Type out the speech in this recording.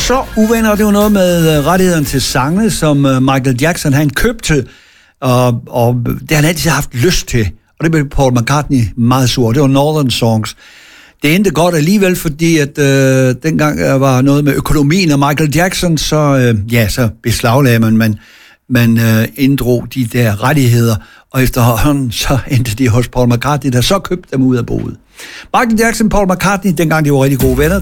så uvenner. Det var noget med rettighederne til sange, som Michael Jackson han købte, og det har han altid haft lyst til. Og det blev Paul McCartney meget sur. Det var Northern Songs. Det endte godt alligevel, fordi at dengang var noget med økonomien og Michael Jackson, så beslaglagde man inddrog de der rettigheder, og efterhånden så endte de hos Paul McCartney, der så købte dem ud af boet. Michael Jackson og Paul McCartney, dengang de var rigtig gode venner,